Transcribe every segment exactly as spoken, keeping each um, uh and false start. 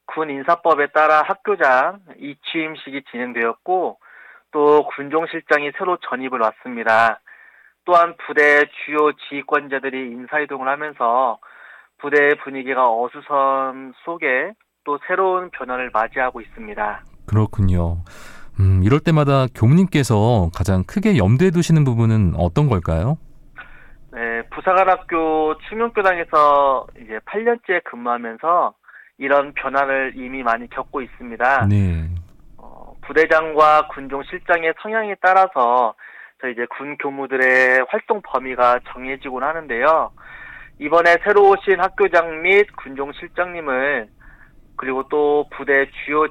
군 인사법에 따라 학교장 이취임식이 진행되었고 또 군종실장이 새로 전입을 왔습니다. 또한 부대 주요 지휘권자들이 인사이동을 하면서 부대의 분위기가 어수선 속에 또 새로운 변화를 맞이하고 있습니다. 그렇군요. 음, 이럴 때마다 교무님께서 가장 크게 염두에 두시는 부분은 어떤 걸까요? 네, 부사관학교 충명교당에서 이제 팔 년째 근무하면서 이런 변화를 이미 많이 겪고 있습니다. 네. 어, 부대장과 군종 실장의 성향에 따라서 저희 이제 군 교무들의 활동 범위가 정해지곤 하는데요. 이번에 새로 오신 학교장 및 군종 실장님을 그리고 또 부대 주요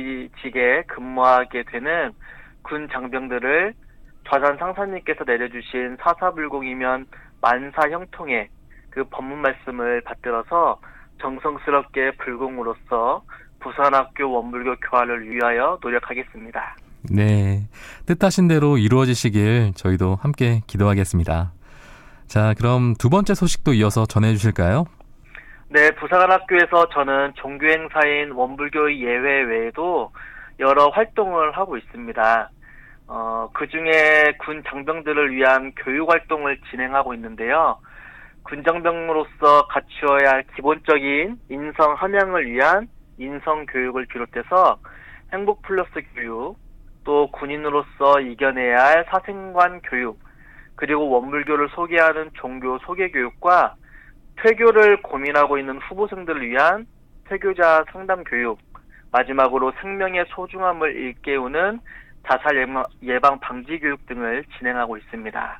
지직에 근무하게 되는 군 장병들을 좌산 상사님께서 내려주신 사사불공이면 만사 형통의 그 법문 말씀을 받들어서 정성스럽게 불공으로서 부산학교 원불교 교화를 위하여 노력하겠습니다. 네, 뜻하신 대로 이루어지시길 저희도 함께 기도하겠습니다. 자, 그럼 두 번째 소식도 이어서 전해주실까요? 네, 부사관학교에서 저는 종교행사인 원불교 예회 외에도 여러 활동을 하고 있습니다. 어, 그 중에 군 장병들을 위한 교육활동을 진행하고 있는데요. 군 장병으로서 갖추어야 할 기본적인 인성 함양을 위한 인성교육을 비롯해서 행복 플러스 교육, 또 군인으로서 이겨내야 할 사생관 교육, 그리고 원불교를 소개하는 종교 소개 교육과 퇴교를 고민하고 있는 후보생들을 위한 퇴교자 상담 교육, 마지막으로 생명의 소중함을 일깨우는 자살 예방, 예방 방지 교육 등을 진행하고 있습니다.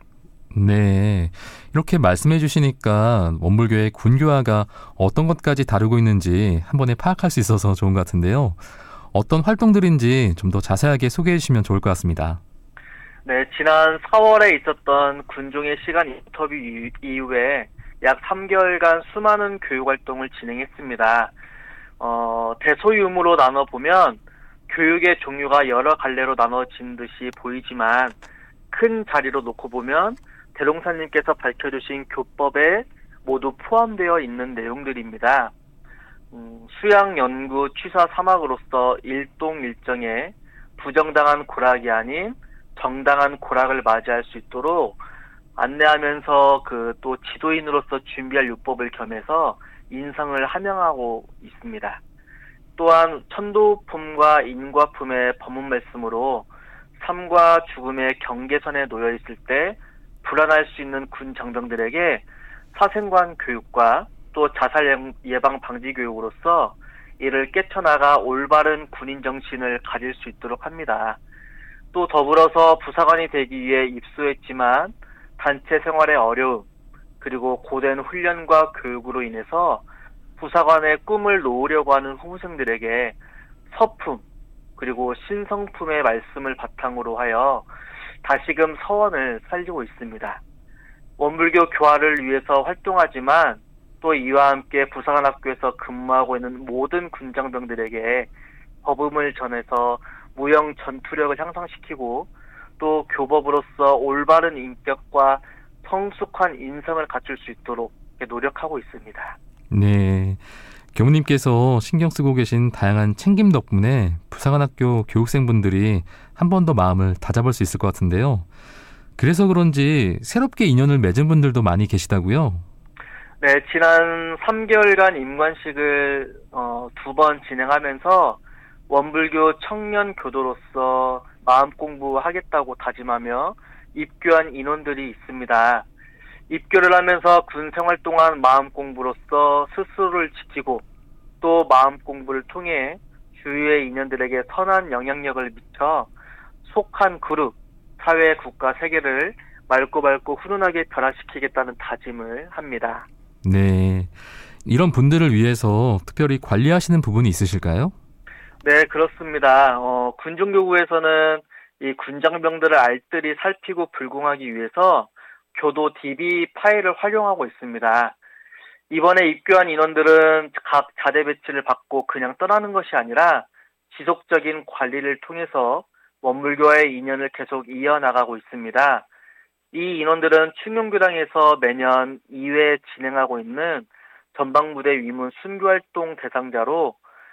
네, 이렇게 말씀해 주시니까 원불교의 군교화가 어떤 것까지 다루고 있는지 한 번에 파악할 수 있어서 좋은 것 같은데요. 어떤 활동들인지 좀 더 자세하게 소개해 주시면 좋을 것 같습니다. 네, 지난 사월에 있었던 군종의 시간 인터뷰 이후에 약 삼 개월간 수많은 교육활동을 진행했습니다. 어, 대소유무로 나눠보면 교육의 종류가 여러 갈래로 나눠진 듯이 보이지만 큰 자리로 놓고 보면 대롱사님께서 밝혀주신 교법에 모두 포함되어 있는 내용들입니다. 음, 수양 연구 취사 사막으로서 일동일정에 부정당한 고락이 아닌 정당한 고락을 맞이할 수 있도록 안내하면서 그 또 지도인으로서 준비할 율법을 겸해서 인성을 함양하고 있습니다. 또한 천도품과 인과품의 법문 말씀으로 삶과 죽음의 경계선에 놓여 있을 때 불안할 수 있는 군 장병들에게 사생관 교육과 또 자살 예방 방지 교육으로서 이를 깨쳐나가 올바른 군인 정신을 가질 수 있도록 합니다. 또 더불어서 부사관이 되기 위해 입소했지만 단체 생활의 어려움, 그리고 고된 훈련과 교육으로 인해서 부사관의 꿈을 놓으려고 하는 후보생들에게 서품, 그리고 신성품의 말씀을 바탕으로 하여 다시금 서원을 살리고 있습니다. 원불교 교화를 위해서 활동하지만 또 이와 함께 부사관학교에서 근무하고 있는 모든 군장병들에게 법음을 전해서 무형 전투력을 향상시키고 또 교법으로서 올바른 인격과 성숙한 인성을 갖출 수 있도록 노력하고 있습니다. 네, 교무님께서 신경 쓰고 계신 다양한 챙김 덕분에 부사관학교 교육생분들이 한 번 더 마음을 다잡을 수 있을 것 같은데요. 그래서 그런지 새롭게 인연을 맺은 분들도 많이 계시다고요? 네, 지난 삼 개월간 임관식을 어, 두 번 진행하면서 원불교 청년 교도로서 마음 공부하겠다고 다짐하며 입교한 인원들이 있습니다. 입교를 하면서 군 생활 동안 마음 공부로서 스스로를 지키고 또 마음 공부를 통해 주위의 인연들에게 선한 영향력을 미쳐 속한 그룹, 사회, 국가, 세계를 맑고 밝고 훈훈하게 변화시키겠다는 다짐을 합니다. 네, 이런 분들을 위해서 특별히 관리하시는 부분이 있으실까요? 네, 그렇습니다. 어, 군종교구에서는 이 군장병들을 알뜰히 살피고 불공하기 위해서 교도 디비 파일을 활용하고 있습니다. 이번에 입교한 인원들은 각 자대 배치를 받고 그냥 떠나는 것이 아니라 지속적인 관리를 통해서 원불교와의 인연을 계속 이어나가고 있습니다. 이 인원들은 충명교당에서 매년 이 회 진행하고 있는 전방부대 위문 순교활동 대상자로